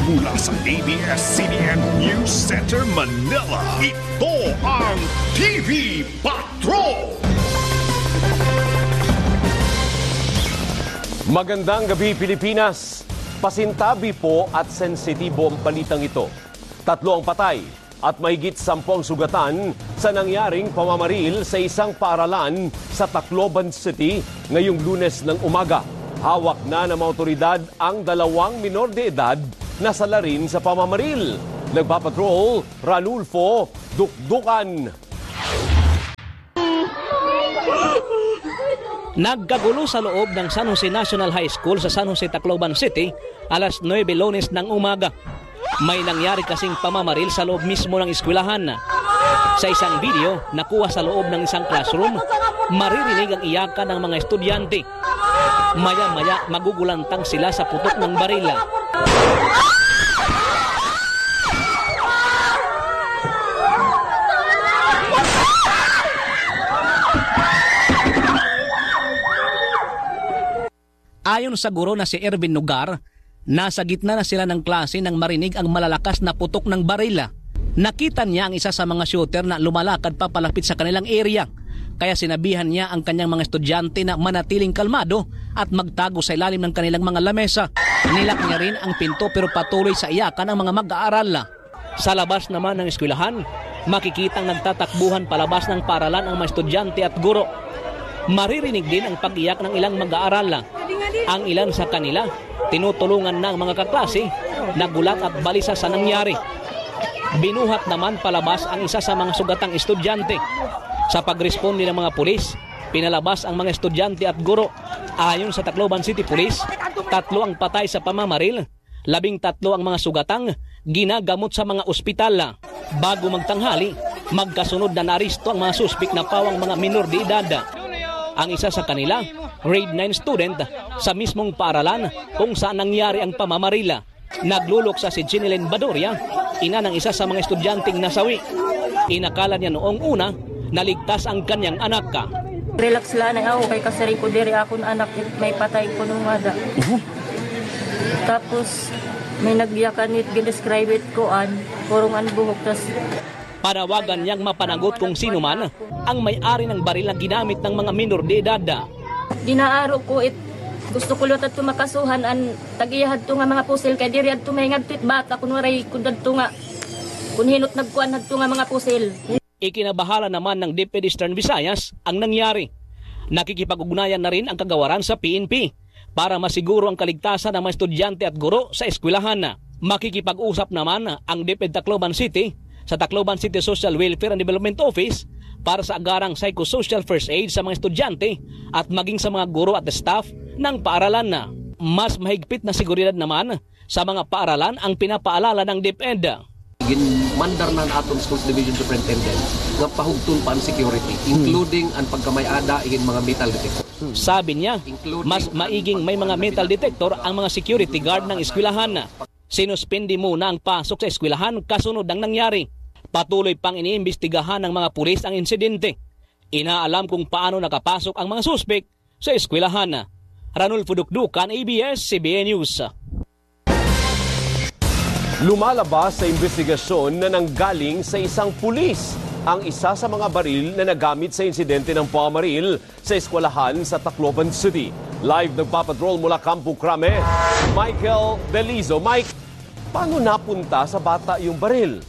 Mula sa ABS-CBN News Center, Manila, ito ang TV Patrol! Magandang gabi, Pilipinas! Pasintabi po at sensitibo ang balitang ito. 3 ang patay at mahigit 10 sugatan sa nangyaring pamamaril sa isang paaralan sa Tacloban City ngayong Lunes ng umaga. Hawak na ng mga otoridad ang 2 minor de edad na salarin sa pamamaril. Nagpapatrol, Ranulfo Dukdukan. Nagkagulo sa loob ng San Jose National High School sa San Jose, Tacloban City alas 9 Lunes ng umaga. May nangyari kasing pamamaril sa loob mismo ng eskwelahan. Sa isang video, nakuha sa loob ng isang classroom, maririnig ang iyakan ng mga estudyante. Maya-maya magugulantang sila sa putok ng barila. Ayon sa guro na si Ervin Nugar, nasa gitna na sila ng klase nang marinig ang malalakas na putok ng barila. Nakita niya ang isa sa mga shooter na lumalakad papalapit sa kanilang area. Kaya sinabihan niya ang kanyang mga estudyante na manatiling kalmado at magtago sa ilalim ng kanilang mga lamesa. Nilak niya rin ang pinto pero patuloy sa iyakan ang mga mag-aaral. Sa labas naman ng eskwelahan, makikitang nagtatakbuhan palabas ng paaralan ang mga estudyante at guro. Maririnig din ang pag-iyak ng ilang mag-aaral. Ang ilan sa kanila, tinutulungan ng mga kaklase, nagulat at balisa sa nangyari. Binuhat naman palabas ang isa sa mga sugatang estudyante. Sa pagresponde ng mga pulis, pinalabas ang mga estudyante at guro. Ayon sa Tacloban City Police, 3 ang patay sa pamamaril, 13 ang mga sugatang ginagamot sa mga ospital. Bago magtanghali, magkasunod na naristo ang mga suspek na pawang mga minor de edad. Ang isa sa kanila, grade 9 student sa mismong paaralan kung saan nangyari ang pamamarila. Nagluluksa si Jeneline Badoria, ina ng isa sa mga estudyanteng nasawi. Inakala niya noong una, naligtas ang kanyang anak. Relax lang na ako kay kasari ko diri akong anak may patay ko nung ada. Tapos may nagyakan it gidescribe it ko purong buhok tas panawagan niyang mapanagot kung sino man ang may-ari ng baril na ginamit ng mga minor de edad. Dinaaro ko gusto ko lutat to makasuhan an tagiyahad to nga mga pusil kay diri adto may ngagtit bata kunwaray kudadto nga kun hinot nagkuan adto nga mga pusil. Ikinabahala naman ng DepEd Eastern Visayas ang nangyari. Nakikipag-ugnayan na rin ang kagawaran sa PNP para masiguro ang kaligtasan ng mga estudyante at guro sa eskwelahan. Makikipag-usap naman ang DepEd Tacloban City sa Tacloban City Social Welfare and Development Office para sa agarang psychosocial first aid sa mga estudyante at maging sa mga guro at staff ng paaralan. Mas mahigpit na seguridad naman sa mga paaralan ang pinapaalala ng DepEd. Ginmandar ng atong Schools Division Superintendent nga pahugton pa ang security, including ang pagkamay-ada in mga metal detector. Sabi niya, mas maiging may mga metal detector ang mga security guard ng eskwelahan. Sinuspindi muna ang pasok sa eskwelahan kasunod ng nangyari. Patuloy pang iniimbestigahan ng mga pulis ang insidente. Inaalam kung paano nakapasok ang mga suspek sa eskwelahan. Ranulfo Dukdukan, ABS-CBN News. Lumalabas sa investigasyon na nanggaling sa isang pulis ang isa sa mga baril na nagamit sa insidente ng pamamaril sa eskwelahan sa Tacloban City. Live nagpapatrol mula Campo Crame, Michael Belizo. Mike, paano napunta sa bata yung baril?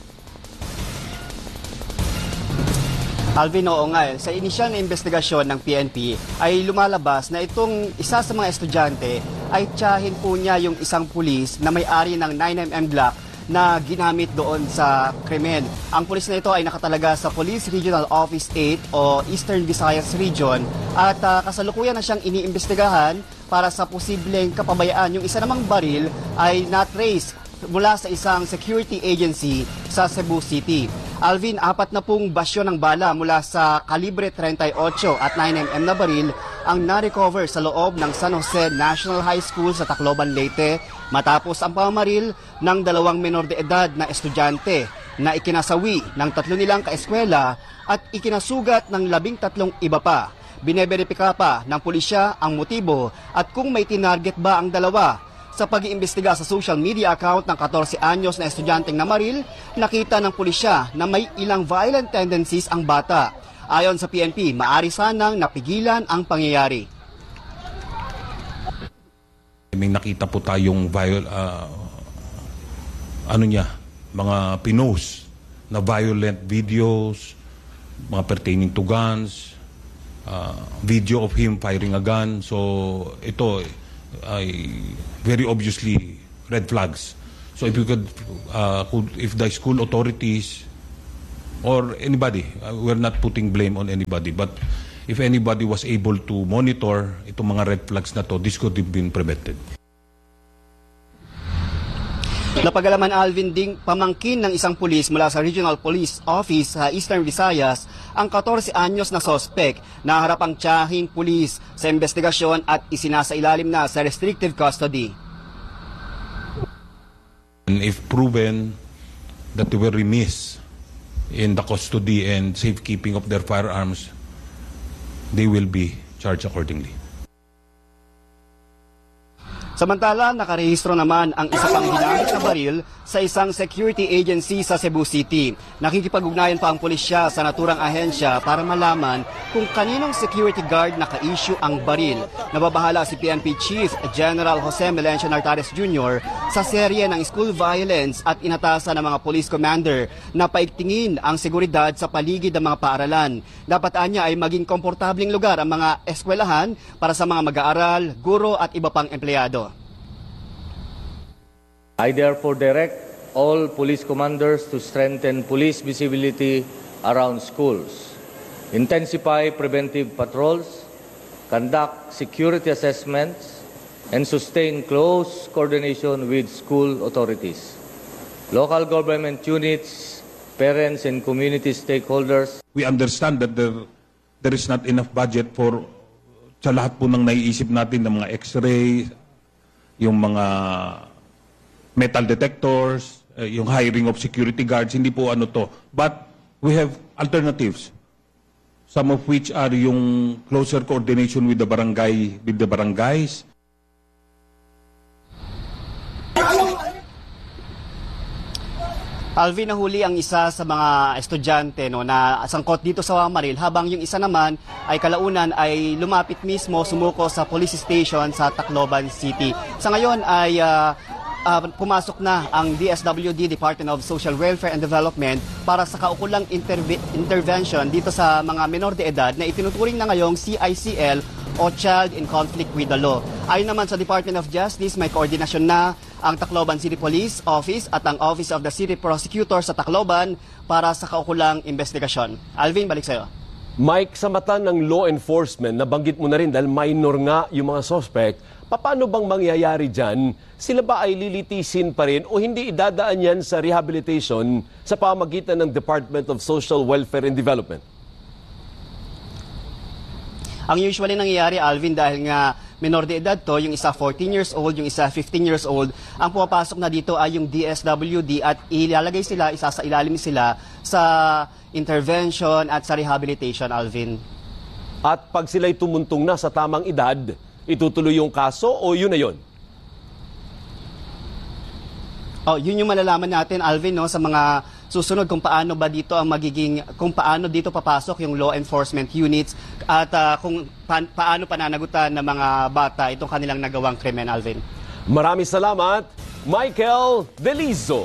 Alvin, oo nga. Sa inisyal na investigasyon ng PNP ay lumalabas na itong isa sa mga estudyante ay tiyahin po niya yung isang pulis na may-ari ng 9mm Glock na ginamit doon sa krimen. Ang pulis na ito ay nakatalaga sa Police Regional Office 8 o Eastern Visayas Region at kasalukuyan na siyang iniimbestigahan para sa posibleng kapabayaan. Yung isa namang baril ay na-trace mula sa isang security agency sa Cebu City. Alvin, 4 na pong basyo ng bala mula sa kalibre 38 at 9mm na baril ang na-recover sa loob ng San Jose National High School sa Tacloban, Leyte matapos ang pamamaril ng 2 menor de edad na estudyante na ikinasawi ng 3 nilang kaeskwela at ikinasugat ng 13 iba pa. Bineberipika pa ng pulisya ang motibo at kung may tinarget ba ang dalawa. Sa pag-iimbestiga sa social media account ng 14 anyos na estudyanteng namaril, nakita ng pulisya na may ilang violent tendencies ang bata. Ayon sa PNP, maari sanang napigilan ang pangyayari. May nakita po tayong mga pinost na violent videos, mga pertaining to guns, video of him firing a gun. So ito ay very obviously red flags. So if you could, if the school authorities or anybody, we're not putting blame on anybody, but if anybody was able to monitor itong mga red flags na to, this could have been prevented. Napagalaman, Alvin, ding pamangkin ng isang pulis mula sa Regional Police Office sa Eastern Visayas ang 14 anyos na sospek na harapang tiyahing pulis sa investigasyon at isinasailalim na sa restrictive custody. And if proven that they were remiss in the custody and safekeeping of their firearms, they will be charged accordingly. Samantala, nakarehistro naman ang isa pang ginamit na baril sa isang security agency sa Cebu City. Nakikipag-ugnayan pa ang pulisya sa naturang ahensya para malaman kung kaninong security guard naka-issue ang baril. Nababahala si PNP Chief General Jose Melencio Nartares Jr. sa serye ng school violence at inatasan ng mga police commander na paigtingin ang seguridad sa paligid ng mga paaralan. Dapat anya ay maging komportabling lugar ang mga eskwelahan para sa mga mag-aaral, guro at iba pang empleyado. I therefore direct all police commanders to strengthen police visibility around schools, intensify preventive patrols, conduct security assessments, and sustain close coordination with school authorities, local government units, parents, and community stakeholders. We understand that there is not enough budget for sa lahat po ng naiisip natin ng mga x-ray, yung mga metal detectors, yung hiring of security guards, hindi po ano to. But we have alternatives, some of which are yung closer coordination with the barangays. Alvin, nahuli ang isa sa mga estudyante na sangkot dito sa Maril, habang yung isa naman ay kalaunan ay lumapit mismo, sumuko sa police station sa Tacloban City. Sa ngayon ay pumasok na ang DSWD, Department of Social Welfare and Development, para sa kaukulang intervention dito sa mga menor de edad na itinuturing na ngayong CICL o Child in Conflict with the Law. Ayon naman sa Department of Justice, may koordinasyon na ang Tacloban City Police Office at ang Office of the City Prosecutor sa Tacloban para sa kaukulang investigasyon. Alvin, balik sa'yo. Mike, sa mata ng law enforcement, nabanggit mo na rin dahil minor nga yung mga suspect, paano bang mangyayari dyan? Sila ba ay lilitisin pa rin o hindi idadaan yan sa rehabilitation sa pamamagitan ng Department of Social Welfare and Development? Ang usually nangyayari, Alvin, dahil nga menor de edad to, yung isa 14 years old, yung isa 15 years old, ang pumapasok na dito ay yung DSWD at ilalagay sila, isasailalim sila sa intervention at sa rehabilitation, Alvin. At pag sila'y tumuntong na sa tamang edad, itutuloy yung kaso o yun na yun? Yun yung malalaman natin, Alvin, sa mga susunod kung paano ba dito ang kung paano dito papasok yung law enforcement units at kung paano pananagutan ng mga bata itong kanilang nagawang krimen, Alvin. Maraming salamat, Michael Delizo.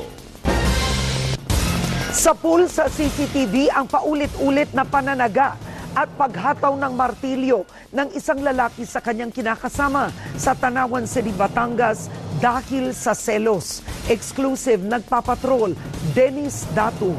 Sa pool sa CCTV ang paulit-ulit na pananaga at paghataw ng martilyo ng isang lalaki sa kanyang kinakasama sa Tanawan City, Batangas dahil sa selos. Exclusive nagpapatrol, Dennis Datu.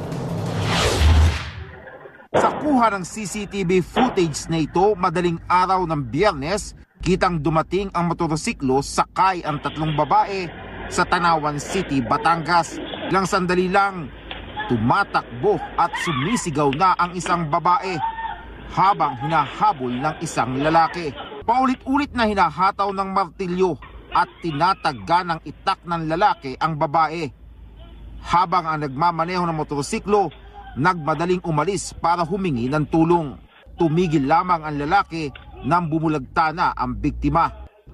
Sa kuha ng CCTV footage na ito, madaling araw ng Biyernes, kitang dumating ang motorsiklo sakay ang tatlong babae sa Tanawan City, Batangas. Ilang sandali lang, tumatakbo at sumisigaw na ang isang babae habang hinahabol ng isang lalaki. Paulit-ulit na hinahataw ng martilyo at tinatagga ng itak ng lalaki ang babae. Habang ang nagmamaneho ng motorsiklo, nagmadaling umalis para humingi ng tulong. Tumigil lamang ang lalaki nang bumulagta na ang biktima.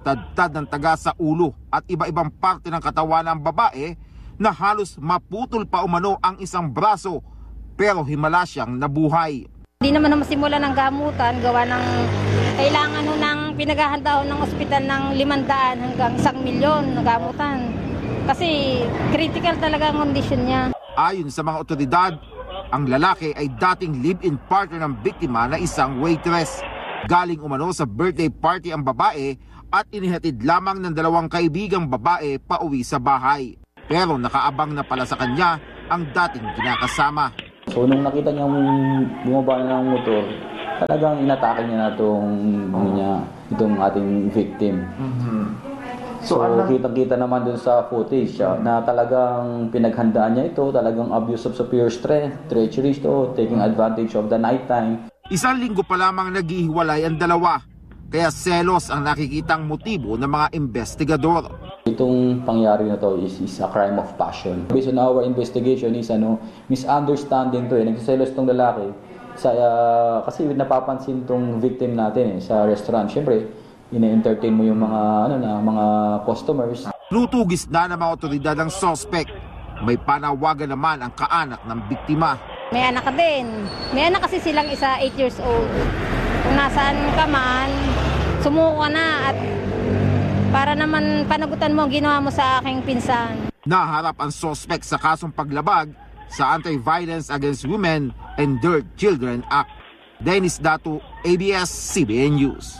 pagtadtad ng taga sa ulo at iba-ibang parte ng katawan ng babae na halos maputol pa umano ang isang braso pero himala siyang nabuhay. Hindi naman masimula ng gamutan, gawa ng kailangan ng pinaghahandaan ng ospital ng 500 hanggang 1 milyon na gamutan. Kasi critical talaga ang kondisyon niya. Ayon sa mga otoridad, ang lalaki ay dating live-in partner ng biktima na isang waitress. Galing umano sa birthday party ang babae at inihatid lamang ng 2 kaibigang babae pauwi sa bahay. Pero nakaabang na pala sa kanya ang dating kinakasama. So nung nakita niya bumaba na ng motor, talagang inatake niya na itong ating victim. So kitang-kita naman dun sa footage na talagang pinaghandaan niya ito, talagang abuse of superior strength, treachery ito, taking advantage of the nighttime. 1 linggo pa lamang naghihiwalay ang dalawa, kaya selos ang nakikitang motibo ng mga investigador. Itong pangyari na to is a crime of passion. Based on our investigation is misunderstanding to. Nagsiselos tong lalaki kasi napapansin tong victim natin sa restaurant. Siyempre, ina-entertain mo yung mga customers. Lutugis na ng mga otoridad ang suspect. May panawagan naman ang kaanak ng biktima. May anak ka din. May anak kasi silang 8 years old. Kung nasaan ka man, sumuko ka na at para naman panagutan mo ang ginawa mo sa aking pinsan. Naharap ang suspect sa kasong paglabag sa Anti-Violence Against Women and Their Children Act. Dennis Datu, ABS-CBN News.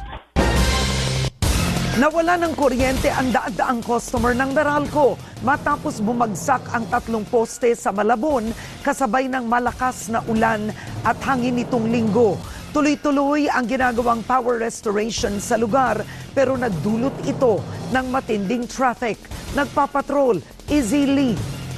Nawala ng kuryente ang daang customer ng Meralco matapos bumagsak ang 3 poste sa Malabon kasabay ng malakas na ulan at hangin nitong linggo. Tuloy-tuloy ang ginagawang power restoration sa lugar pero nagdulot ito ng matinding traffic. Nagpapatrol, Izzy Lee.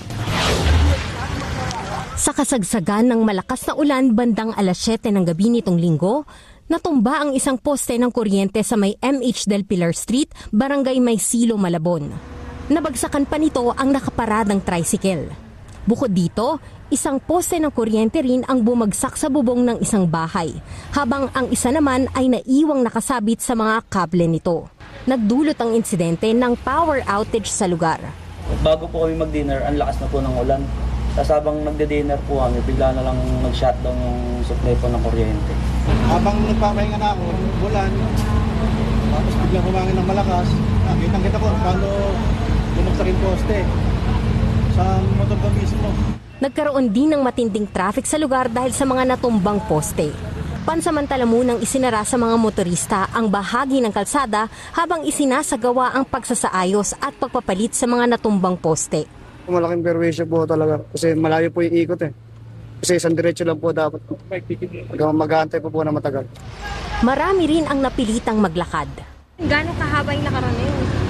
Sa kasagsagan ng malakas na ulan bandang 7:00 ng gabi nitong linggo, natumba ang isang poste ng kuryente sa may MH Del Pilar Street, Barangay Maysilo, Malabon. Nabagsakan pa nito ang nakaparadang tricycle. Bukod dito, isang poste ng kuryente rin ang bumagsak sa bubong ng isang bahay, habang ang isa naman ay naiwang nakasabit sa mga kable nito. Nagdulot ang insidente ng power outage sa lugar. Bago po kami mag-dinner, ang lakas na po ng ulan. Tapos habang magde-dinner po kami, bigla na lang nag-shutdown yung supply po ng kuryente. Habang nagpapahinga na ako, ulan, tapos biglang humangin ng malakas, kitang-kita ko paano bumagsak yung poste sa motor ko mismo. Nagkaroon din ng matinding traffic sa lugar dahil sa mga natumbang poste. Pansamantala munang isinara sa mga motorista ang bahagi ng kalsada habang isinasagawa ang pagsasaayos at pagpapalit sa mga natumbang poste. Malaking perwisyo po talaga kasi malayo po yung ikot eh. Kasi isang diretso lang po dapat. Mag-aantay po na matagal. Marami rin ang napilitang maglakad. Gano'ng kahaba yung nakarating?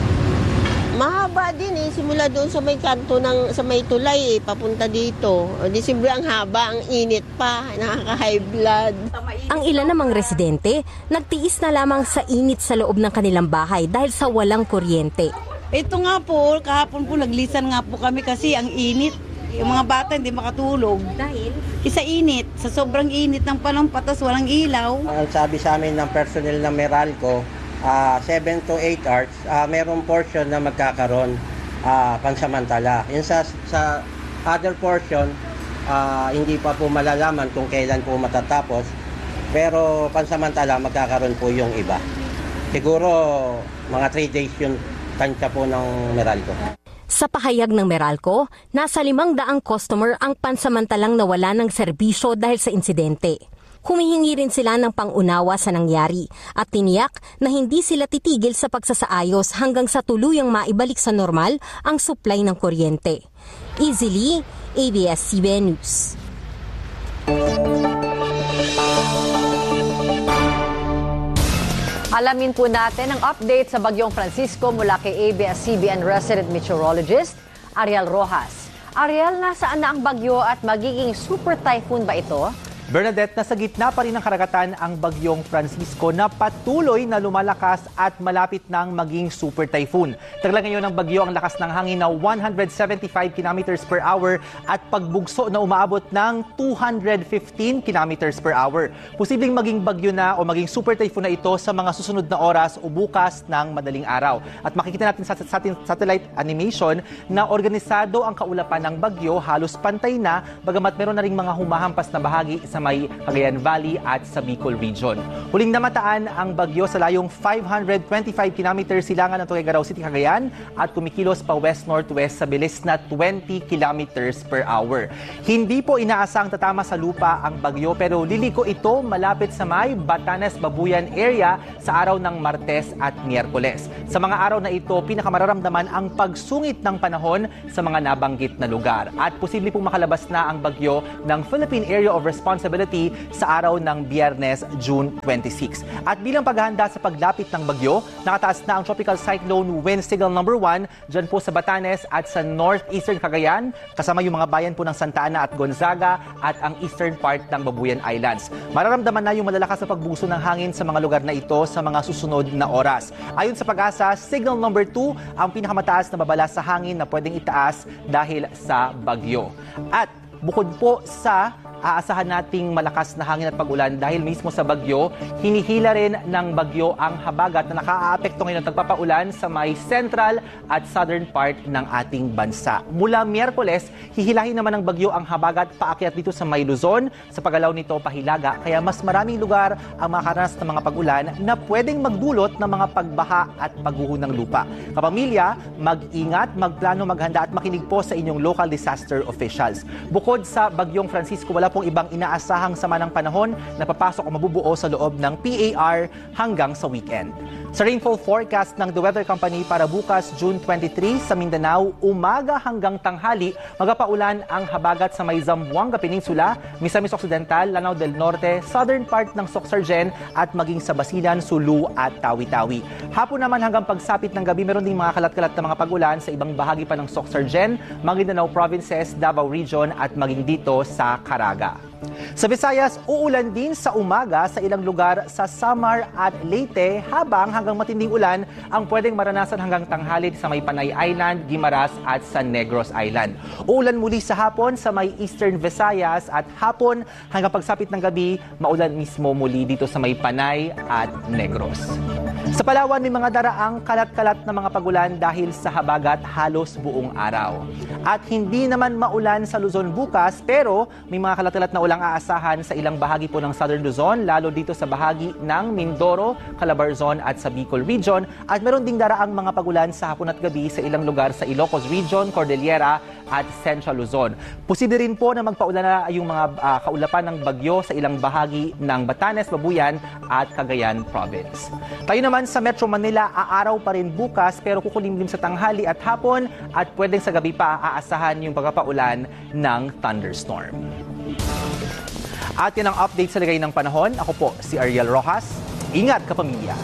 Mahaba din eh, simula doon sa may kanto sa may tulay papunta dito. Di siyempre ang haba, ang init pa, nakaka-high blood. Ang ilan namang residente, nagtiis na lamang sa init sa loob ng kanilang bahay dahil sa walang kuryente. Ito nga po, kahapon po naglisan nga po kami kasi ang init. Yung mga bata hindi makatulog. Dahil? Isa init, sa sobrang init ng panahon patas walang ilaw. Ang sabi sa amin ng personnel ng Meralco, 7 to 8 hours, merong portion na magkakaroon pansamantala. Yung sa other portion, hindi pa po malalaman kung kailan po matatapos, pero pansamantala magkakaroon po yung iba. Siguro mga 3 days yung tansya po ng Meralco. Sa pahayag ng Meralco, nasa 500 customer ang pansamantalang nawala ng serbisyo dahil sa insidente. Humihingi rin sila ng pangunawa sa nangyari at tiniyak na hindi sila titigil sa pagsasaayos hanggang sa tuluyang maibalik sa normal ang supply ng kuryente. Izzy Lee, ABS-CBN News. Alamin po natin ang update sa Bagyong Francisco mula kay ABS-CBN resident meteorologist Ariel Rojas. Ariel, nasaan na ang bagyo at magiging super typhoon ba ito? Bernadette, nasa gitna pa rin ng karagatan ang bagyong Francisco na patuloy na lumalakas at malapit nang maging super typhoon. Tagla ngayon ng bagyo ang lakas ng hangin na 175 km per hour at pagbugso na umaabot ng 215 km per hour. Posibleng maging bagyo na o maging super typhoon na ito sa mga susunod na oras o bukas ng madaling araw. At makikita natin sa ating satellite animation na organisado ang kaulapan ng bagyo, halos pantay na, bagamat meron na ring mga humahampas na bahagi sa may Cagayan Valley at sa Bicol Region. Huling namataan ang bagyo sa layong 525 km silangan ng Tuguegarao City, Cagayan at kumikilos pa west-northwest sa bilis na 20 km per hour. Hindi po inaasang tatama sa lupa ang bagyo pero liliko ito malapit sa may Batanes, Babuyan area sa araw ng Martes at Miyerkules. Sa mga araw na ito, pinakamararamdaman ang pagsungit ng panahon sa mga nabanggit na lugar. At posible pong makalabas na ang bagyo ng Philippine Area of Responsibility sa araw ng Biyernes, June 26. At bilang paghahanda sa paglapit ng bagyo, nakataas na ang Tropical Cyclone Wind Signal number 1 dyan po sa Batanes at sa northeastern Cagayan, kasama yung mga bayan po ng Santa Ana at Gonzaga at ang eastern part ng Babuyan Islands. Mararamdaman na yung malalakas na pagbuso ng hangin sa mga lugar na ito sa mga susunod na oras. Ayon sa Pag-asa, Signal number 2 ang pinakamataas na babala sa hangin na pwedeng itaas dahil sa bagyo. At bukod po sa aasahan nating malakas na hangin at pag-ulan dahil mismo sa bagyo, hinihila rin ng bagyo ang habagat na nakaaapekto ngayon ng tagpapaulan sa may central at southern part ng ating bansa. Mula Miyerkules, hihilahin naman ng bagyo ang habagat paakyat dito sa may Luzon, sa paggalaw nito pahilaga, kaya mas maraming lugar ang makakaranas ng mga pag-ulan na pwedeng magdulot ng mga pagbaha at pagguho ng lupa. Kapamilya, mag-ingat, magplano, maghanda at makinig po sa inyong local disaster officials. Bukod sa bagyong Francisco, wala pong ibang inaasahang sama ng panahon na papasok o mabubuo sa loob ng PAR hanggang sa weekend. Sa rainfall forecast ng The Weather Company para bukas June 23 sa Mindanao, umaga hanggang tanghali, magpapaulan ang habagat sa may Zamboanga Peninsula, Misamis Occidental, Lanao del Norte, southern part ng Soc-Sargen at maging sa Basilan, Sulu at Tawi-Tawi. Hapon naman hanggang pagsapit ng gabi, meron ding mga kalat-kalat na mga pag-ulan sa ibang bahagi pa ng Soc-Sargen, Maguindanao Provinces, Davao Region at maging dito sa Caraga. Sa Visayas, uulan din sa umaga sa ilang lugar sa Samar at Leyte habang hanggang matinding ulan ang pwedeng maranasan hanggang tanghali sa may Panay Island, Guimaras at sa Negros Island. Uulan muli sa hapon sa may Eastern Visayas at hapon hanggang pagsapit ng gabi, maulan mismo muli dito sa may Panay at Negros. Sa Palawan, may mga daraang kalat-kalat na mga pagulan dahil sa habagat halos buong araw. At hindi naman maulan sa Luzon bukas pero may mga kalat-kalat na ulang aasahan sa ilang bahagi po ng Southern Luzon, lalo dito sa bahagi ng Mindoro, Calabarzon at sa Bicol Region. At meron ding daraang mga pagulan sa hapon at gabi sa ilang lugar sa Ilocos Region, Cordillera at Central Luzon. Posible rin po na magpaulan na yung mga kaulapan ng bagyo sa ilang bahagi ng Batanes, Babuyan at Cagayan Province. Tayo naman sa Metro Manila, aaraw pa rin bukas pero kukulimlim sa tanghali at hapon at pwedeng sa gabi pa aasahan yung pagpapaulan ng thunderstorm. At yan ang update sa lagay ng panahon. Ako po si Ariel Rojas. Ingat kapamilya!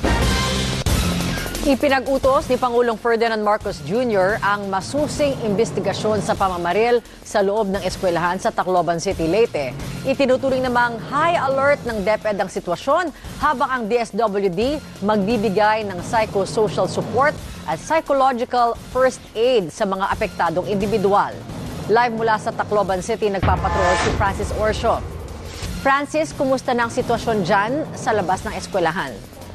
Ipinag-utos ni Pangulong Ferdinand Marcos Jr. ang masusing investigasyon sa pamamaril sa loob ng eskwelahan sa Tacloban City, Leyte. Itinuturing namang high alert ng DepEd ang sitwasyon habang ang DSWD magbibigay ng psychosocial support at psychological first aid sa mga apektadong individual. Live mula sa Tacloban City, nagpapatrol si Francis Orcio. Francis, kumusta na ang sitwasyon dyan sa labas ng eskwelahan?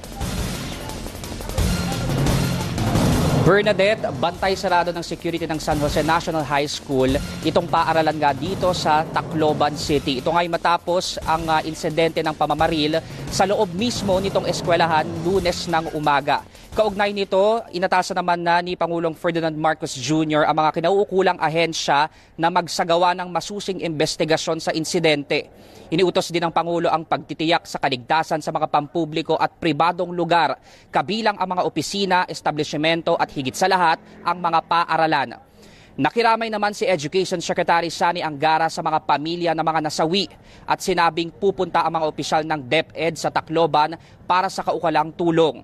Bernadette, bantay sarado ng security ng San Jose National High School itong paaralan nga dito sa Tacloban City. Ito nga'y matapos ang insidente ng pamamaril sa loob mismo nitong eskwelahan Lunes ng umaga. Kaugnay nito, inatasan naman na ni Pangulong Ferdinand Marcos Jr. ang mga kinauukulang ahensya na magsagawa ng masusing investigasyon sa insidente. Iniutos din ng Pangulo ang pagtitiyak sa kaligtasan sa mga pampubliko at pribadong lugar, kabilang ang mga opisina, establishmento at higit sa lahat ang mga paaralan. Nakiramay naman si Education Secretary Sani Angara sa mga pamilya ng mga nasawi at sinabing pupunta ang mga opisyal ng DepEd sa Tacloban para sa kaukulang tulong.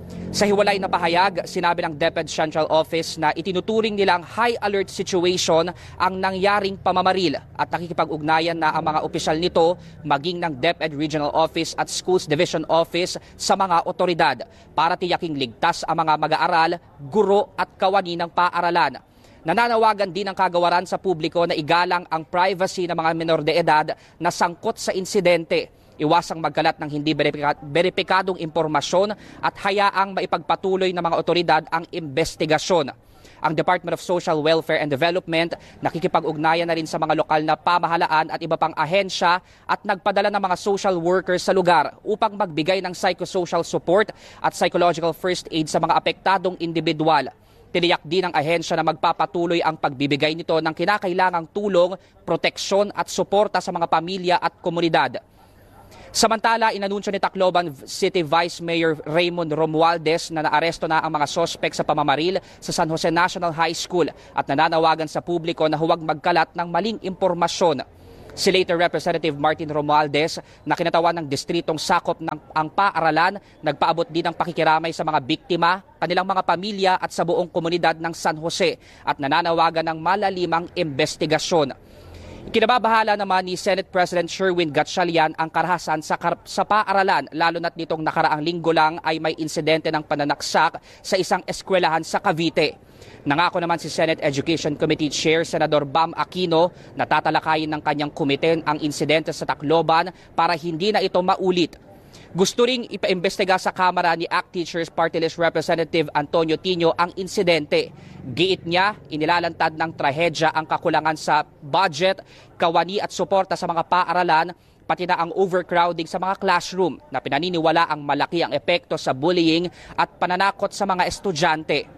Sa hiwalay na pahayag, sinabi ng DepEd Central Office na itinuturing nilang high alert situation ang nangyaring pamamaril at nakikipag-ugnayan na ang mga opisyal nito maging ng DepEd Regional Office at Schools Division Office sa mga otoridad para tiyaking ligtas ang mga mag-aaral, guro at kawani ng paaralan. Nananawagan din ang kagawaran sa publiko na igalang ang privacy ng mga menor de edad na sangkot sa insidente. Iwasang magkalat ng hindi beripikadong impormasyon at hayaang maipagpatuloy ng mga otoridad ang investigasyon. Ang Department of Social Welfare and Development nakikipag-ugnayan na rin sa mga lokal na pamahalaan at iba pang ahensya at nagpadala ng mga social workers sa lugar upang magbigay ng psychosocial support at psychological first aid sa mga apektadong individual. Tiniyak din ng ahensya na magpapatuloy ang pagbibigay nito ng kinakailangang tulong, proteksyon at suporta sa mga pamilya at komunidad. Samantala, inanunsyo ni Tacloban City Vice Mayor Raymond Romualdez na naaresto na ang mga sospek sa pamamaril sa San Jose National High School at nananawagan sa publiko na huwag magkalat ng maling impormasyon. Si later Representative Martin Romualdez na kinatawan ng distritong sakop ng ang paaralan, nagpaabot din ng pakikiramay sa mga biktima, kanilang mga pamilya at sa buong komunidad ng San Jose at nananawagan ng malalimang investigasyon. Kinababahala naman ni Senate President Sherwin Gatchalian ang karahasan sa paaralan, lalo na't nitong nakaraang linggo lang ay may insidente ng pananaksak sa isang eskwelahan sa Cavite. Nangako naman si Senate Education Committee Chair Senador Bam Aquino na tatalakayin ng kanyang komite ang insidente sa Tacloban para hindi na ito maulit. Gusto ring ipaimbestiga sa Kamara ni ACT Teachers Party List Representative Antonio Tino ang insidente. Giit niya, inilalantad ng trahedya ang kakulangan sa budget, kawani at suporta sa mga paaralan, pati na ang overcrowding sa mga classroom na pinaniniwala ang malaki ang epekto sa bullying at pananakot sa mga estudyante.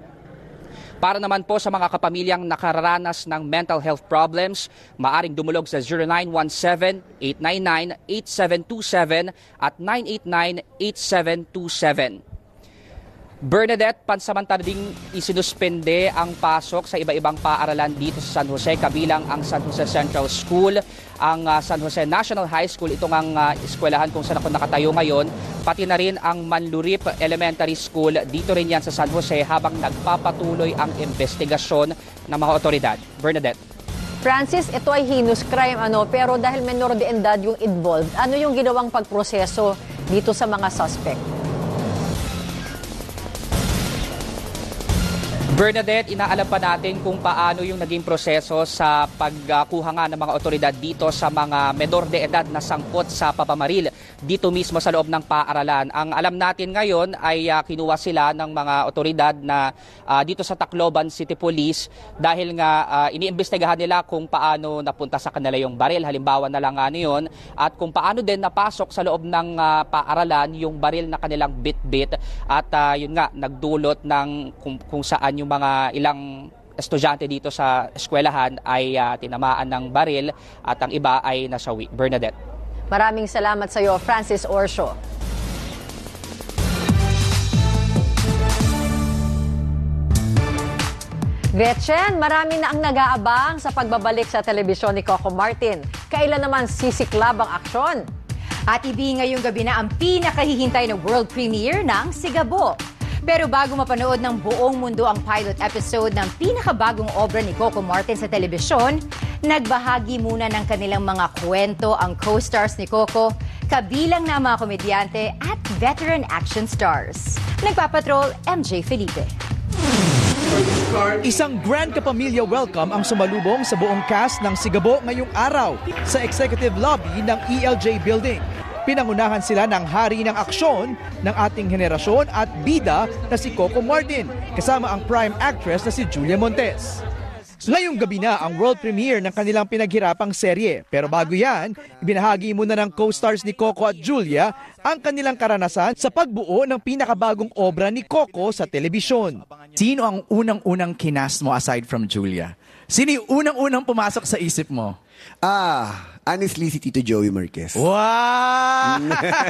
Para naman po sa mga kapamilyang nakararanas ng mental health problems, maaring dumulog sa 0917-899-8727 at 989-8727. Bernadette, pansamantala ding isinuspende ang pasok sa iba-ibang paaralan dito sa San Jose, kabilang ang San Jose Central School, ang San Jose National High School, itong ang eskwelahan kung saan ako nakatayo ngayon, pati na rin ang Manlurip Elementary School, dito rin yan sa San Jose habang nagpapatuloy ang investigasyon ng mga otoridad. Bernadette. Francis, ito ay heinous crime pero dahil menor de edad yung involved, ano yung ginawang pagproseso dito sa mga suspect? Bernadette, inaalam pa natin kung paano yung naging proseso sa pagkuha nga ng mga otoridad dito sa mga menor de edad na sangkot sa papamaril dito mismo sa loob ng paaralan. Ang alam natin ngayon ay kinuha sila ng mga otoridad na dito sa Tacloban City Police dahil nga iniimbestigahan nila kung paano napunta sa kanila yung baril, halimbawa na lang yun, at kung paano din napasok sa loob ng paaralan yung baril na kanilang bit-bit at yun nga, nagdulot ng kung saan yung mga ilang estudyante dito sa eskwelahan ay tinamaan ng baril at ang iba ay nasawi. Bernadette. Maraming salamat sa iyo, Francis Orsio. Gretchen, marami na ang nag-aabang sa pagbabalik sa telebisyon ni Coco Martin. Kailan naman sisiklab ang aksyon? At ngayong gabi na ang pinakahihintay na world premiere ng Sigabo. Pero bago mapanood ng buong mundo ang pilot episode ng pinakabagong obra ni Coco Martin sa telebisyon, nagbahagi muna ng kanilang mga kwento ang co-stars ni Coco, kabilang na mga komedyante at veteran action stars. Nagpapatrol, MJ Felipe. Isang grand kapamilya welcome ang sumalubong sa buong cast ng Sigabo ngayong araw sa executive lobby ng ELJ Building. Pinangunahan sila ng hari ng aksyon ng ating henerasyon at bida na si Coco Martin, kasama ang prime actress na si Julia Montes. Ngayong gabi na ang world premiere ng kanilang pinaghirapang serye. Pero bago yan, ibinahagi muna ng co-stars ni Coco at Julia ang kanilang karanasan sa pagbuo ng pinakabagong obra ni Coco sa telebisyon. Sino ang unang-unang kinast mo aside from Julia? Sino yung unang-unang pumasok sa isip mo? Honestly, si Tito Joey Marquez. Wow!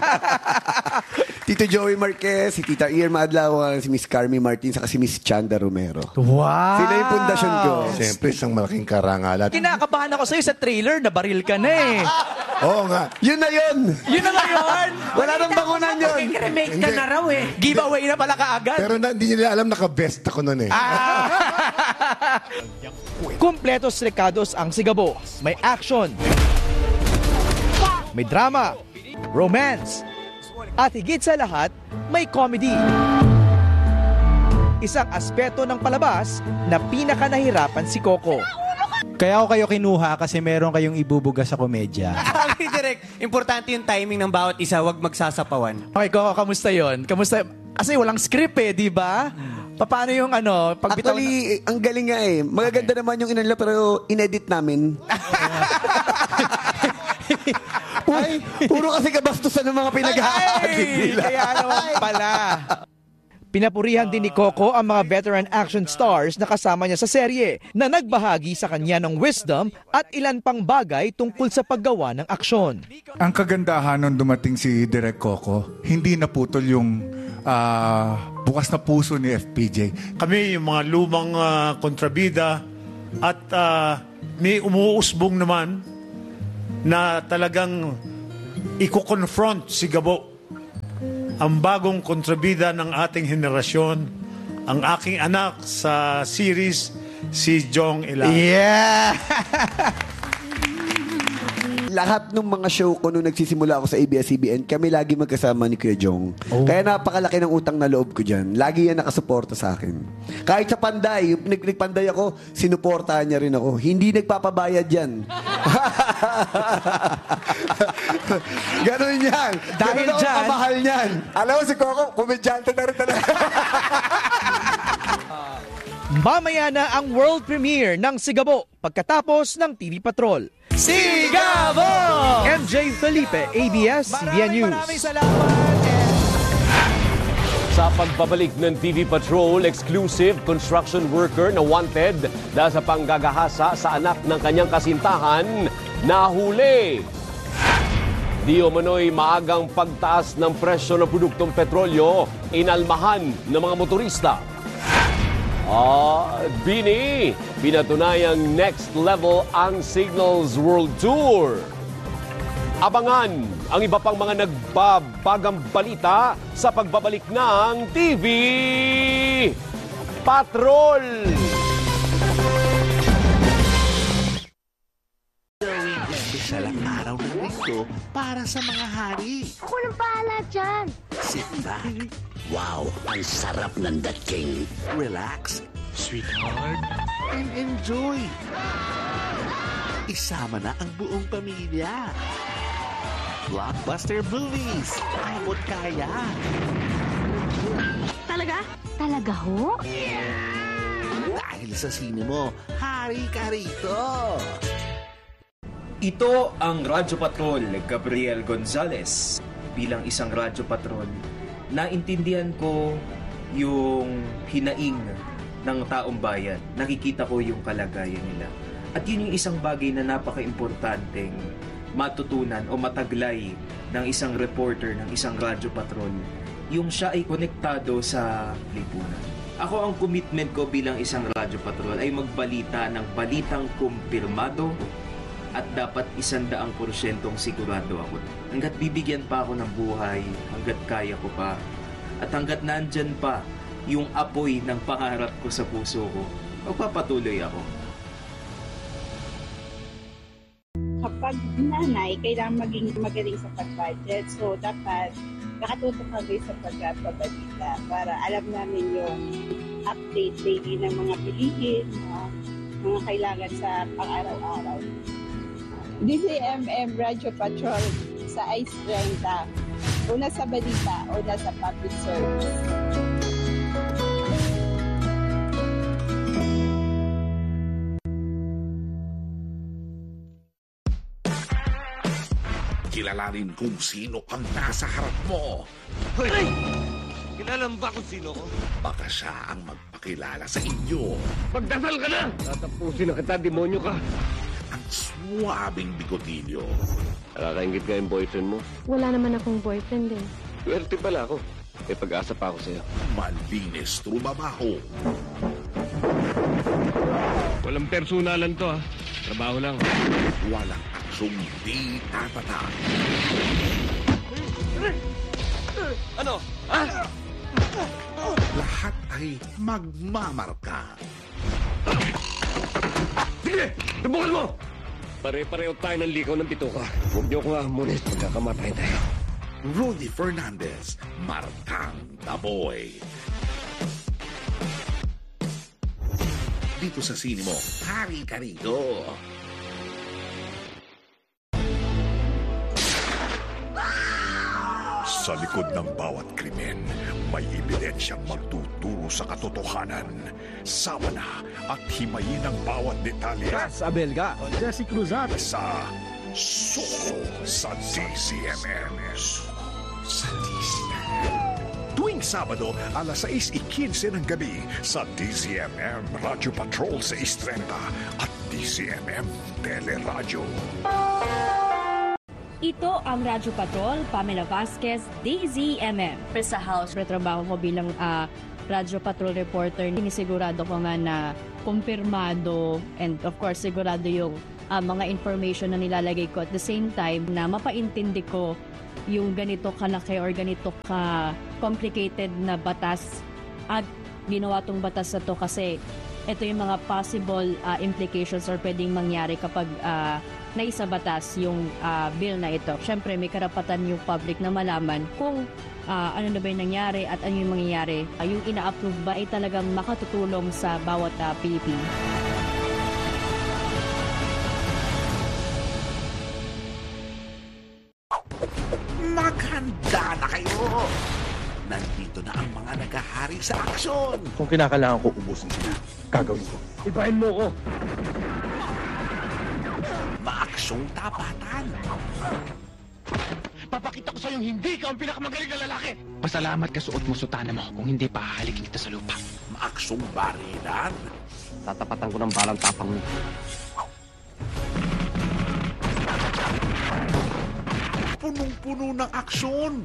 Tito Joey Marquez, si Tita Irma Adlawan, si Miss Carmi Martin, saka si Miss Chanda Romero. Wow! Sila yung pundasyon ko. Siyempre, isang malaking karangalan. Kinakabahan ako sa'yo sa trailer, nabaril ka na eh. Oo nga. Yun na yun! Yun na ngayon! Wala nang bangunan yun! Remake ka na raw eh. Giveaway na pala kaagad. Pero hindi nila alam, naka-best ako nun eh. Kumpletos rekados ang Sigabo. May action, may drama, romance, at higit sa lahat, may comedy. Isang aspeto ng palabas na pinakanahirapan si Coco. Kaya ako kayo kinuha kasi meron kayong ibubuga sa komedya. Direk, importante yung timing ng bawat isa, wag magsasapawan. Okay, Coco, kamusta yon? Kamusta? Kasi walang script eh, di ba? Paano yung pagbitaw? Actually, ang galing nga eh. Magaganda naman yung inanla pero inedit namin. Puro kasi kabastusan ng mga pinag-aagit nila. Kaya naman pala. Pinapurihan din ni Coco ang mga veteran action stars na kasama niya sa serye na nagbahagi sa kanya ng wisdom at ilan pang bagay tungkol sa paggawa ng aksyon. Ang kagandahan nung dumating si Direk Coco, hindi naputol yung bukas na puso ni FPJ. Kami yung mga lumang kontrabida at may umuusbong naman na talagang iko-confront si Gabo. Ang bagong kontrabida ng ating henerasyon, ang aking anak sa series, si Jong Elan. Yeah! Lahat ng mga show ko nung nagsisimula ako sa ABS-CBN, kami lagi magkasama ni Kuya Jong. Kaya napakalaki ng utang na loob ko dyan. Lagi yan nakasuporta sa akin. Kahit sa Panday, nagpanday ako, sinuportahan niya rin ako. Hindi nagpapabayad yan. Ganon yan. Dahil Ganon dyan, kamahal niyan. Alam mo si Coco, komedyante na rin talaga. Mamaya na ang world premiere ng Sigabo pagkatapos ng TV Patrol. Sigabo! MJ Felipe, ABS-CBN News. Maraming salamat. Sa pagbabalik ng TV Patrol, exclusive construction worker na wanted dahil sa panggagahasa sa anak ng kanyang kasintahan, nahuli. Di umano'y maagang pagtaas ng presyo ng produktong petrolyo, inalmahan ng mga motorista. Bini, pinatunayang next level ang Signals World Tour. Abangan ang iba pang mga nagbabagang balita sa pagbabalik ng TV Patrol. Gawing espesyal ang araw ng linggo para sa mga hari. Ako nang bahala dyan. Sit back. Wow, ang sarap ng dating. Relax, sweetheart, and enjoy. Isama na ang buong pamilya. Blockbuster movies. Abot kaya. Talaga? Talaga ho? Dahil sa sine mo, hari ka rito. Ito ang Radyo Patrol, Gabriel Gonzalez. Bilang isang Radyo Patrol, naintindihan ko yung hinaing ng taong bayan. Nakikita ko yung kalagayan nila. At yun yung isang bagay na napaka-importanteng matutunan o mataglay ng isang reporter, ng isang Radyo Patrol. Yung siya ay konektado sa lipunan. Ako, ang commitment ko bilang isang Radyo Patrol ay magbalita ng balitang kumpirmado at dapat 100% sigurado ako. Hanggat bibigyan pa ako ng buhay, hanggat kaya ko pa, at hanggat nandyan pa yung apoy ng pangarap ko sa puso ko, magpapatuloy ako. Kapag nanay, kailangan maging magaling sa pag-budget. So, dapat nakatutok kami sa pagpabalita para alam namin yung update daily ng mga bilihin, mga kailangan sa pang-araw-araw. DCMM Radio Patrol sa Ice 30. Una sa balita, una sa public service. Kilalanin kung sino ang nasa harap mo. Hoy! Kilala mo ba kung sino ko? Baka siya ang magpakilala sa inyo. Magdasal ka na! Tatapusin na kita, demonyo ka! Ang wabing bigotilyo. Nakakaingit ka yung boyfriend mo. Wala naman akong boyfriend eh. Swerte pala ako. May pag-asa pa ako sa'yo. Malinis trumabaho. Walang personalan to ha. Trabaho lang. Walang aksyong di tatatak. Ano? Ha? Lahat ay magmamarka. Sige! Subukan mo! Pare-pareho tayo ng likaw ng bituka. Huwag niyo kong ahamunin. Magkakamatay tayo. Rudy Fernandez, Markang Taboy. Dito sa sine mo, hari ka rito. Sa likod ng bawat krimen, may ebidensyang magtuturo sa katotohanan. Sama na at himayin ang bawat detalye. Abelga, Jesse Cruzat. Sa Suko sa DZMM. Sa DZMM. Tuwing Sabado, alas 6:15 ng gabi sa DZMM Radio Patrol 630 at DZMM Teleradyo. Ito ang Radyo Patrol, Pamela Vasquez, DZMM. Sa house, retrabaho ko bilang Radyo Patrol reporter. Sinisigurado ko nga na kumpirmado and of course sigurado yung mga information na nilalagay ko. At the same time na mapaintindi ko yung ganito kalaki or ganito ka-complicated na batas at ginawa tong batas na to kasi ito yung mga possible implications or pwedeng mangyari kapag naisa batas yung bill na ito. Siyempre, may karapatan yung public na malaman kung ano na ba yung nangyari at ano yung mangyayari. Yung ina-approve ba ay talagang makatutulong sa bawat Pilipino. Maghanda na kayo! Nandito na ang mga nagahari sa aksyon! Kung kinakailangan ko ubusin sila, gagawin ko. Ibahin mo ko! Maaksyong tapatan! Papakita ko sa'yo hindi ka ang pinakamagaling na lalaki! Pasalamat ka suot mo sutana mo. Kung hindi, pahalikin kita sa lupa. Maaksyong barilan! Tatapatan ko ng balang tapang mo. Punong-puno ng aksyon!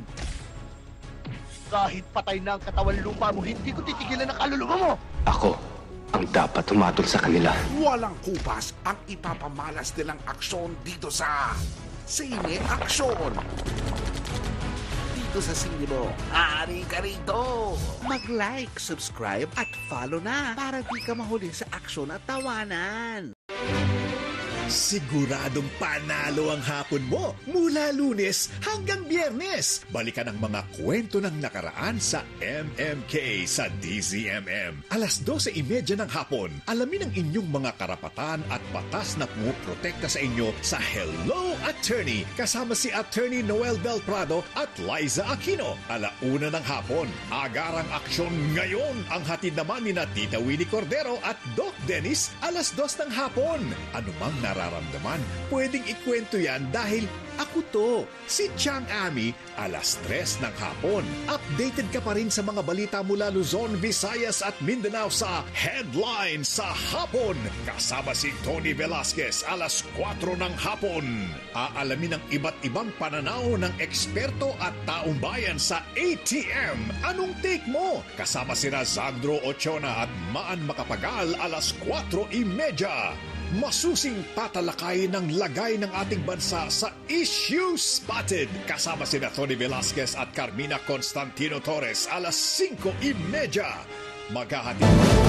Kahit patay na ang katawan lupa mo, hindi ko titigilan ang kaluluwa mo! Ako ang dapat humatol sa kanila. Walang kupas ang ipapamalas nilang aksyon dito sa Sine Aksyon. Dito sa sine mo, hari ka rito. Mag-like, subscribe at follow na para di ka mahuli sa aksyon at tawanan. Siguradong panalo ang hapon mo mula Lunes hanggang Biyernes. Balikan ang mga kwento ng nakaraan sa MMK sa DZMM. Alas 12:30 ng hapon, alamin ang inyong mga karapatan at batas na puprotekta sa inyo sa Hello Attorney kasama si Attorney Noel Belprado at Liza Aquino. 1:00 ng hapon, agarang aksyon ngayon ang hatid naman ni Tita Winnie Cordero at Doc Dennis. 2:00 ng hapon. Anumang nararamdaman, pwedeng ikwento yan dahil ako to, si Chang Ami, 3:00 ng hapon. Updated ka pa rin sa mga balita mula Luzon, Visayas at Mindanao sa Headline sa Hapon. Kasama si Tony Velasquez, 4:00 ng hapon. Aalamin ang iba't ibang pananaw ng eksperto at taong bayan sa ATM. Anong take mo? Kasama sina Zandro Ochona at Maan Makapagal, 4:30. Masusing tatalakayin ng lagay ng ating bansa sa Issue Spotted. Kasama sina Tony Velasquez at Carmina Constantino Torres, 5:30. Maghahatid.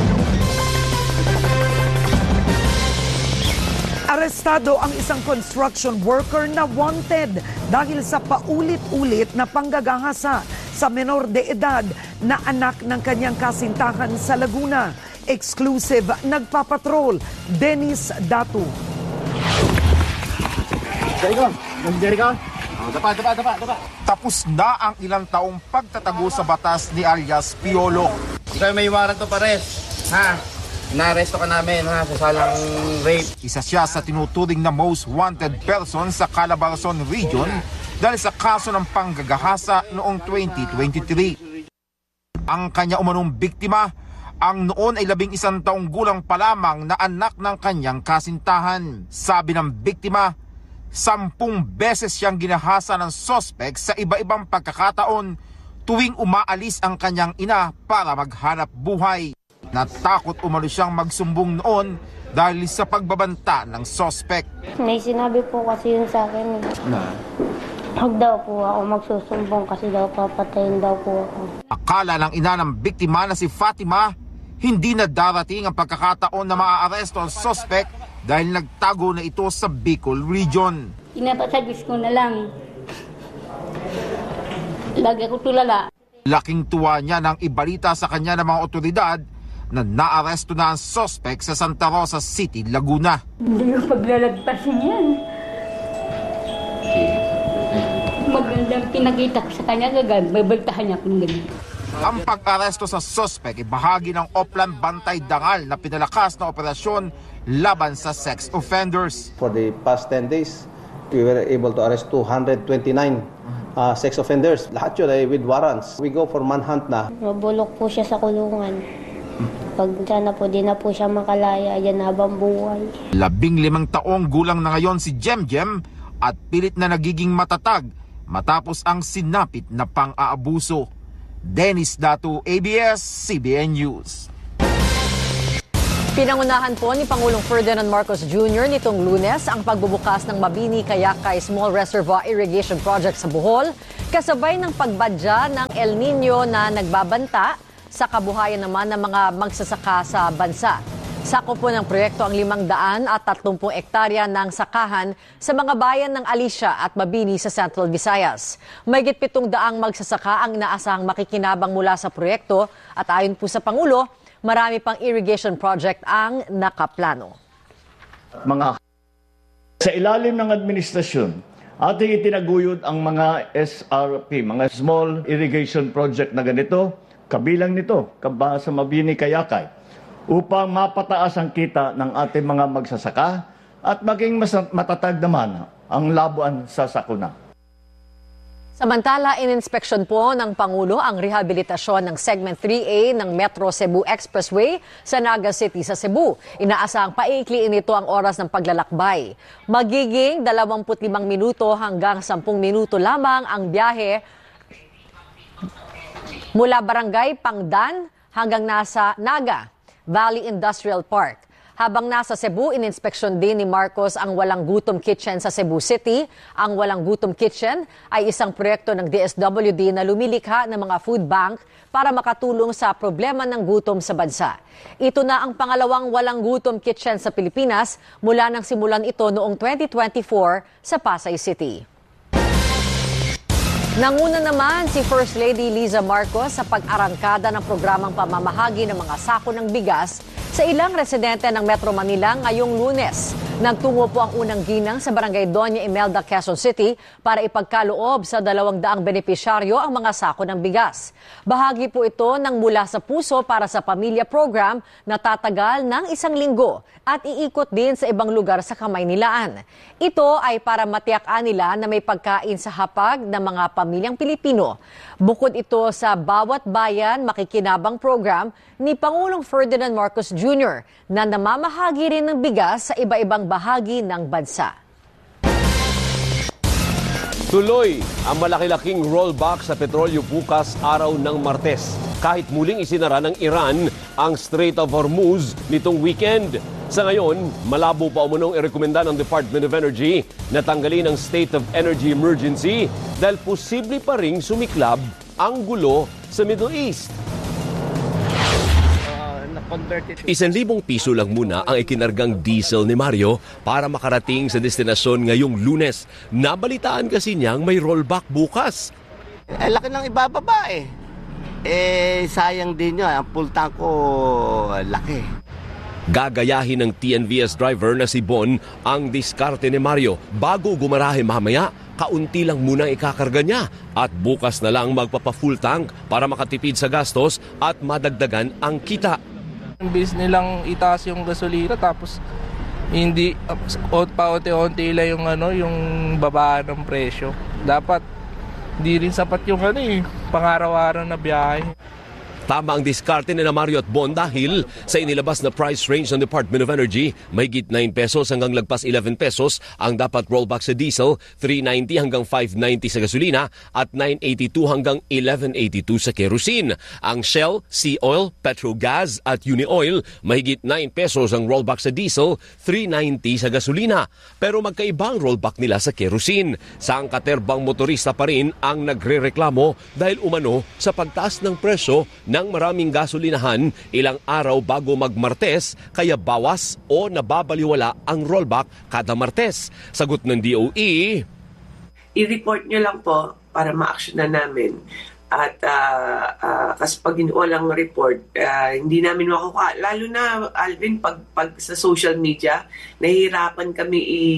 Arestado ang isang construction worker na wanted dahil sa paulit-ulit na panggagahasa sa menor de edad na anak ng kanyang kasintahan sa Laguna. Exclusive nagpapatrol, Dennis Datu. Dapa. Tapos na ang ilang taong pagtatago sa batas ni alias Piolo. Ikaw may warrant to pares, ha? Inaresto ka namin, ha? Sa salang rape. Isa siya sa tinuturing na most wanted person sa Calabarzon Region dahil sa kaso ng panggagahasa noong 2023. Ang kanya umanong biktima ang noon ay 11 taong gulang pa lamang na anak ng kanyang kasintahan. Sabi ng biktima, 10 beses siyang ginahasa ng suspect sa iba-ibang pagkakataon tuwing umaalis ang kanyang ina para maghanap buhay. Natakot umano siyang magsumbong noon dahil sa pagbabanta ng suspect. May sinabi po kasi yun sa akin. Huwag daw po ako magsusumbong kasi daw papatayin daw po ako. Akala ng ina ng biktima na si Fatima, hindi na darating ang pagkakataon na maaaresto ang suspect dahil nagtago na ito sa Bicol Region. Inapasadis ko na lang. Lagi ko tulala. Laking tuwa niya nang ibalita sa kanya ng mga otoridad na naaresto na ang suspect sa Santa Rosa City, Laguna. Hindi ko paglalagpasin yan. Magandang pinakita ko sa kanya, babaltahan niya kung ganyan. Ang pag-aresto sa suspect ay bahagi ng Oplan Bantay Dangal na pinalakas na operasyon laban sa sex offenders. For the past 10 days, we were able to arrest 229 sex offenders. Lahat yun ay with warrants. We go for manhunt na. Mabulok po siya sa kulungan. Pag sana po, di na po siya makalaya yan habang buhay. 15 taong gulang na ngayon si Jemjem at pilit na nagiging matatag matapos ang sinapit na pang-aabuso. Dennis Datu, ABS-CBN News. Pinangunahan po ni Pangulong Ferdinand Marcos Jr. nitong Lunes ang pagbubukas ng Mabini-Kayakay Small Reservoir Irrigation Project sa Bohol, kasabay ng pagbadya ng El Nino na nagbabanta sa kabuhayan naman ng mga magsasaka sa bansa. Sakop po ng proyekto ang 530 ektarya ng sakahan sa mga bayan ng Alicia at Mabini sa Central Visayas. Mahigit 700 magsasaka ang inaasahang makikinabang mula sa proyekto at ayon po sa Pangulo, marami pang irrigation project ang nakaplano. Sa ilalim ng administrasyon, ating itinaguyod ang mga SRP, mga Small Irrigation Project na ganito, kabilang nito, sa Mabini-Kayakay, upang mapataas ang kita ng ating mga magsasaka at maging mas matatag naman ang labuan sa sakuna. Samantala, ininspeksyon po ng Pangulo ang rehabilitasyon ng Segment 3A ng Metro Cebu Expressway sa Naga City sa Cebu. Inaasahang paiikliin ito ang oras ng paglalakbay. Magiging 25 minuto hanggang 10 minuto lamang ang biyahe mula Barangay Pangdan hanggang nasa Naga Valley Industrial Park. Habang nasa Cebu, ininspeksyon din ni Marcos ang Walang Gutom Kitchen sa Cebu City. Ang Walang Gutom Kitchen ay isang proyekto ng DSWD na lumilikha ng mga food bank para makatulong sa problema ng gutom sa bansa. Ito na ang pangalawang Walang Gutom Kitchen sa Pilipinas mula nang simulan ito noong 2024 sa Pasay City. Nanguna naman si First Lady Liza Marcos sa pag-arangkada ng programang pamamahagi ng mga sako ng bigas sa ilang residente ng Metro Manila ngayong Lunes. Nagtungo po ang unang ginang sa Barangay Doña Imelda, Quezon City para ipagkaloob sa 200 benepisyaryo ang mga sako ng bigas. Bahagi po ito ng Mula sa Puso para sa Pamilya program na tatagal ng 1 linggo at iikot din sa ibang lugar sa Kamaynilaan. Ito ay para matiyakan nila na may pagkain sa hapag ng mga pamilyang Pilipino. Bukod ito sa Bawat Bayan Makikinabang program ni Pangulong Ferdinand Marcos Jr. na namamahagi rin ng bigas sa iba-ibang bahagi ng bansa. Tuloy ang malaki-laking rollback sa petrolyo bukas araw ng Martes. Kahit muling isinara ng Iran ang Strait of Hormuz nitong weekend. Sa ngayon, malabo pa umunong irekomenda ng Department of Energy na tanggalin ang state of energy emergency dahil posible pa ring sumiklab ang gulo sa Middle East. 1,000 piso lang muna ang ikinargang diesel ni Mario para makarating sa destinasyon ngayong Lunes. Nabalitaan kasi niyang may rollback bukas. Laki ng ibababa eh. Sayang din yun. Ang full tank ko, laki. Gagayahin ng TNVS driver na si Bon ang diskarte ni Mario. Bago gumarahe mamaya, kaunti lang muna ikakarga niya. At bukas na lang magpapa-full tank para makatipid sa gastos at madagdagan ang kita. Ang bilis nilang itaas yung gasolina tapos hindi paunti-unti lang yung baba ng presyo. Dapat hindi rin sapat yung pang-araw-araw na biyahe. Tama ang diskarte ni Mario at Bon dahil sa inilabas na price range ng Department of Energy, mahigit 9 pesos hanggang lagpas 11 pesos ang dapat rollback sa diesel, 390 hanggang 590 sa gasolina at 982 hanggang 1182 sa kerosene. Ang Shell, Sea Oil, Petrogas at Unioil, mahigit 9 pesos ang rollback sa diesel, 390 sa gasolina. Pero magkaiba ang rollback nila sa kerosene. Sa angkaterbang motorista pa rin ang nagrereklamo dahil umano sa pagtaas ng presyo ng maraming gasolinahan ilang araw bago magmartes, kaya bawas o nababaliwala ang rollback kada Martes. Sagot ng DOE, i-report nyo lang po para ma-actionan namin. At kasi pag walang report, hindi namin makukuha. Lalo na, Alvin, pag sa social media, nahihirapan kami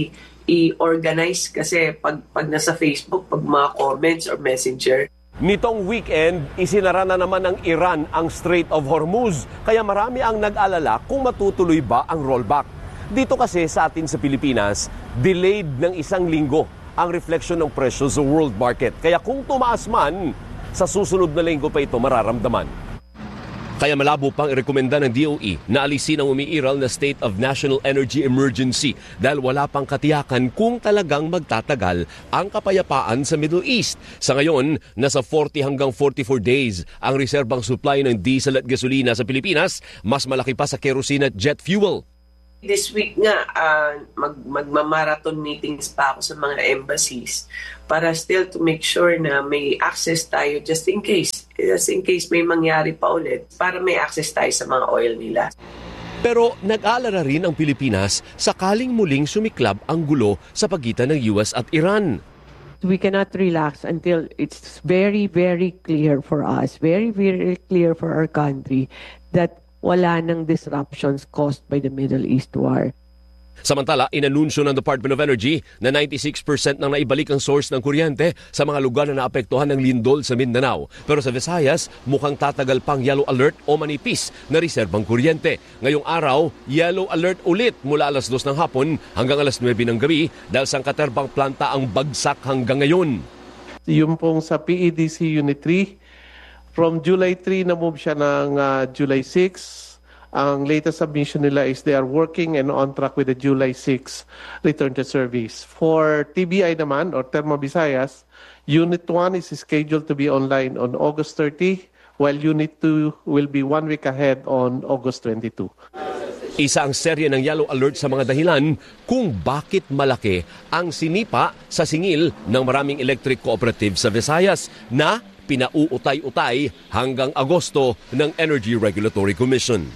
i-organize kasi pag nasa Facebook, pag mga comments or messenger. Nitong weekend, isinara na naman ng Iran ang Strait of Hormuz, kaya marami ang nag-alala kung matutuloy ba ang rollback. Dito kasi sa atin sa Pilipinas, delayed ng 1 linggo ang reflection ng presyo sa world market. Kaya kung tumaas man, sa susunod na linggo pa ito mararamdaman. Kaya malabo pang irekomenda ng DOE na alisin ang umiiral na state of national energy emergency dahil wala pang katiyakan kung talagang magtatagal ang kapayapaan sa Middle East. Sa ngayon, nasa 40 hanggang 44 days ang reserbang supply ng diesel at gasolina sa Pilipinas, mas malaki pa sa kerosene at jet fuel. This week nga, magmamarathon meetings pa ako sa mga embassies para still to make sure na may access tayo just in case may mangyari pa ulit, para may access tayo sa mga oil nila. Pero nag-aalala rin ang Pilipinas sakaling muling sumiklab ang gulo sa pagitan ng US at Iran. We cannot relax until it's very, very clear for us, very, very clear for our country that wala ng disruptions caused by the Middle East war. Samantala, inanunsyo ng Department of Energy na 96% nang naibalik ang source ng kuryente sa mga lugar na naapektuhan ng lindol sa Mindanao. Pero sa Visayas, mukhang tatagal pang yellow alert o manipis na reserbang kuryente. Ngayong araw, yellow alert ulit mula alas 2 ng hapon hanggang alas 9 ng gabi dahil sa katerbang planta ang bagsak hanggang ngayon. Yung pong sa PEDC Unit 3, from July 3 na-move siya ng July 6. Ang latest submission nila is they are working and on track with the July 6 return to service. For TBI naman, or Thermo Visayas, Unit 1 is scheduled to be online on August 30, while Unit 2 will be 1 week ahead on August 22. Isa ang serye ng yellow alert sa mga dahilan kung bakit malaki ang sinipa sa singil ng maraming electric cooperatives sa Visayas na pinauutay-utay hanggang Agosto ng Energy Regulatory Commission.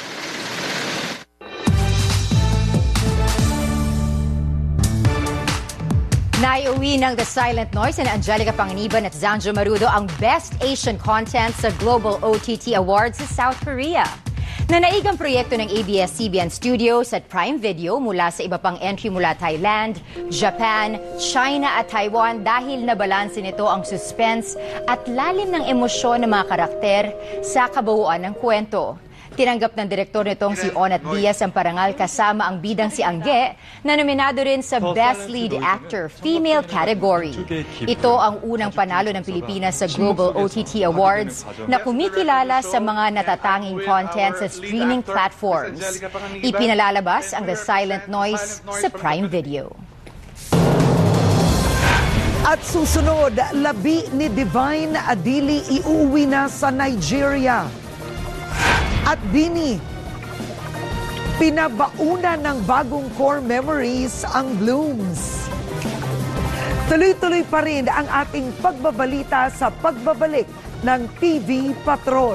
Naiuwi ng The Silent Noise na Angelica Panganiban at Zanjo Marudo ang Best Asian Content sa Global OTT Awards sa South Korea. Nanaigang proyekto ng ABS-CBN Studios at Prime Video mula sa iba pang entry mula Thailand, Japan, China at Taiwan dahil nabalansin nito ang suspense at lalim ng emosyon ng mga karakter sa kabuuan ng kwento. Tinanggap ng direktor nitong si Onat Diaz ang parangal kasama ang bidang si Angge na nominado rin sa Best Lead Actor Female category. Ito ang unang panalo ng Pilipinas sa Global OTT Awards na kumikilala sa mga natatanging content sa streaming platforms. Ipinalalabas ang The Silent Noise sa Prime Video. At susunod, labi ni Divine Adili iuwi na sa Nigeria. At Bini, pinabauna ng bagong core memories ang Blooms. Tuloy-tuloy pa rin ang ating pagbabalita sa pagbabalik ng TV Patrol.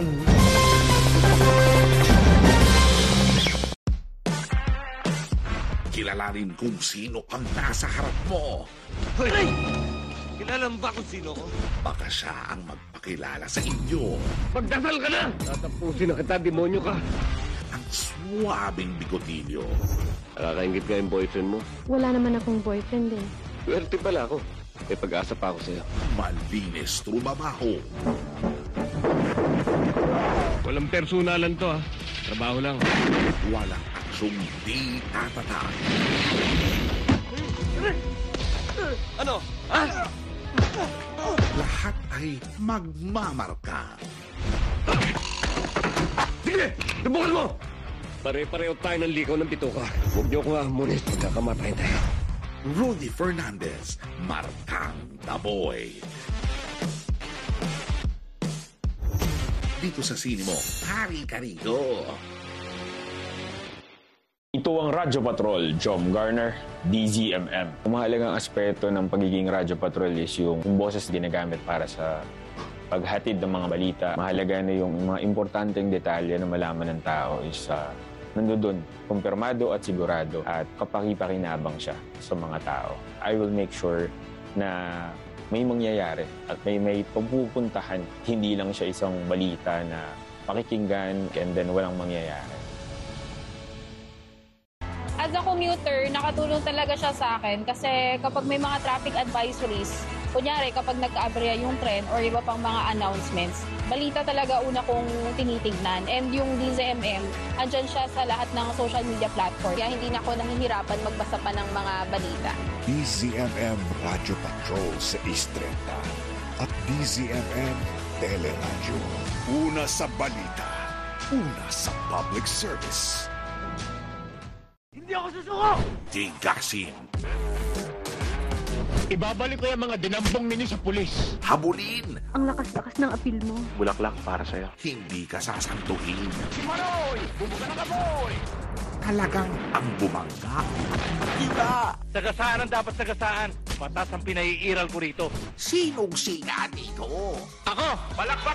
Kilalanin kung sino ang nasa harap mo. Hoy! Kilala mo ba kung sino ko? Baka siya ang magpakilala sa inyo. Magdasal ka na! Tatapusin na kita, demonyo ka. Ang suwabing bigotilyo. Nakakaingit ka yung boyfriend mo? Wala naman akong boyfriend eh. Swerte pala ako. May pag-asa pa ako sa'yo. Malinis trumabaho. Walang personalan to ha. Trabaho lang. Walang aksyong di tatatak. Ano? Ha? Lahat ay magmamarka. Sige! Subukan mo! Pare-pareho tayo ng likaw ng bituka. Huwag niyo ko hamunin. Magkakamatay tayo. Rudy Fernandez, Martang the Boy. Dito sa sine mo, hari ka rito. Ito ang Radyo Patrol, Jom Garner, DZMM. Ang mahalagang aspeto ng pagiging Radyo Patrol is yung boses ginagamit para sa paghatid ng mga balita. Mahalaga na yung mga importanteng detalye na malaman ng tao is nandoon, kumpirmado at sigurado at kapaki-pakinabang siya sa mga tao. I will make sure na may mangyayari at may pagpupuntahan. Hindi lang siya isang balita na pakikinggan and then walang mangyayari. As a commuter, nakatulong talaga siya sa akin kasi kapag may mga traffic advisories, kunyari kapag nagka-aberya yung tren or iba pang mga announcements, balita talaga una kong tinitignan. And yung DZMM, andyan siya sa lahat ng social media platform. Kaya hindi na ako nahihirapan magbasa pa ng mga balita. DZMM Radyo Patrol sa Istreta at DZMM Teleradyo. Una sa balita, una sa public service. Hindi ako susuko! Tigasin. Ibabalik ko yung mga dinambong ninyo sa pulis. Habulin. Ang lakas-lakas ng apil mo. Bulaklak para sa'yo. Hindi ka sasantuhin. Si Manoy! Bumuga ng kaboy! Talagang ang bumangga. Iba. Sagasaan ang dapat sagasaan. Patas ang pinaiiral ko rito. Sinong sina dito? Ako! Balakbak!